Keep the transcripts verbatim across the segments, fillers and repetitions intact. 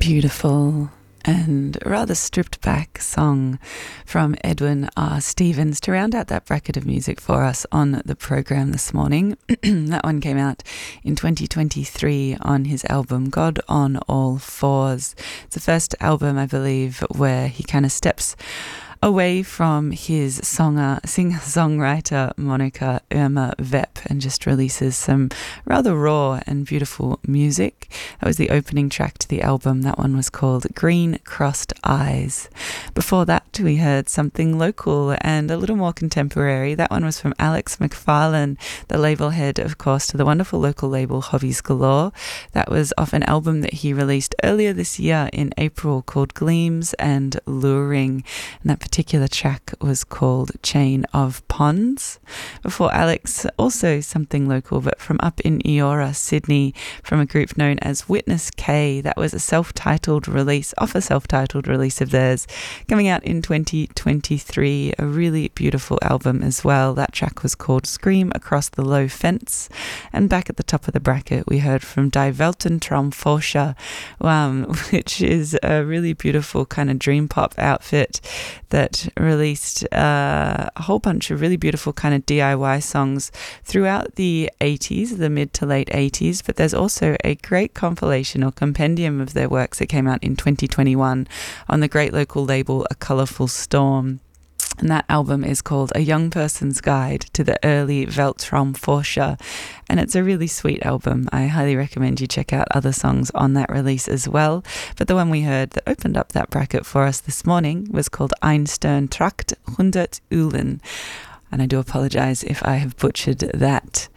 beautiful and rather stripped back song from Edwin R. Stevens to round out that bracket of music for us on the program this morning. That one came out in twenty twenty-three on his album God on All Fours. It's the first album, I believe, where he kind of steps away from his songer, singer-songwriter moniker Irma Vep and just releases some rather raw and beautiful music. That was the opening track to the album. That one was called Green Crossed Eyes. Before that, we heard something local and a little more contemporary. That one was from Alex McFarlane, the label head, of course, to the wonderful local label Hobbies Galore. That was off an album that he released earlier this year in April called Gleams and Luring. And that particular track was called Chain of Ponds. Before Alex, also something local, but from up in Eora, Sydney, from a group known as Witness K. That was a self-titled release, off a self-titled release of theirs, coming out in twenty twenty-three. A really beautiful album as well. That track was called Scream Across the Low Fence. And back at the top of the bracket, we heard from Die Weltentraumforscher, um, which is a really beautiful kind of dream pop outfit that released uh, a whole bunch of really beautiful kind of D I Y songs throughout the eighties, the mid to late eighties, but there's also a great compilation or compendium of their works that came out in twenty twenty-one on the great local label A Colourful Storm. And that album is called A Young Person's Guide to the Early Weltraumforscher. And it's a really sweet album. I highly recommend you check out other songs on that release as well. But the one we heard that opened up that bracket for us this morning was called Ein Stern Tracht hundert Ulen. And I do apologise if I have butchered that.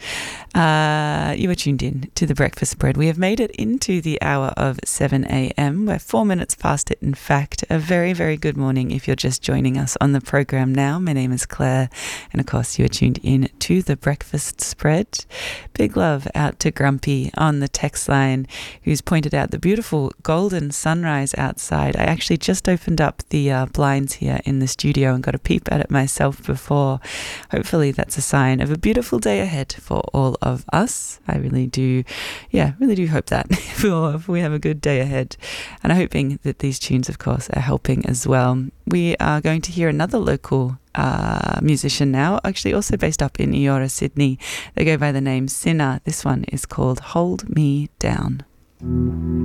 Uh, you are tuned in to The Breakfast Spread. We have made it into the hour of seven a.m. We're four minutes past it, in fact. A very, very good morning if you're just joining us on the programme now. My name is Claire, and of course you are tuned in to The Breakfast Spread. Big love out to Grumpy on the text line, who's pointed out the beautiful golden sunrise outside. I actually just opened up the uh, blinds here in the studio and got a peep at it myself before. Hopefully that's a sign of a beautiful day ahead for all of us. I really do, yeah, really do hope that if we have a good day ahead. And I'm hoping that these tunes, of course, are helping as well. We are going to hear another local uh, musician now, actually also based up in Eora, Sydney. They go by the name Sinner. This one is called Hold Me Down.